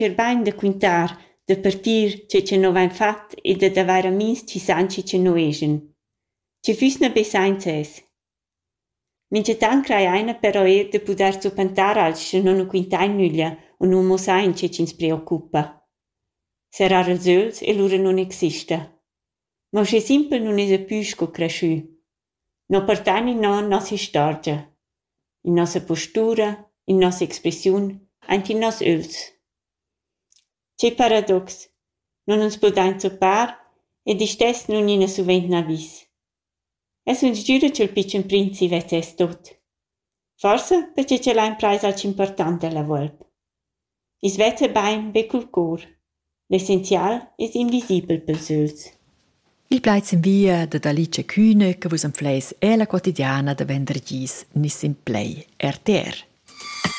per bain da quintar, da partir ce no vain fat e da davai ramins ci san ce no eschen. Ce füsna besainz es. Mincetan crai aina però da pudar zupantar als non quintain nüglia o non mosain ce cins preoccupa. Serrar els öls e lura non exista. Ma sche simpel non es a püsco cresciù. No partain in nos istorgia, in nossa postura, in nossa expressiun, aint in nos öls. Ce paradox, non uns podain zopar ed istes non ina suvent navis. Es uns giura c'el pitchen princi vet es tot. Forse perché ce l'ha in prais alc important la volp. Is vet bain be cul cor. L'essenzial es invisibel pels öls. Il plaiz in via de Alice Kühne che vus en fleis è la quotidiana de venderdis nis in play RTR.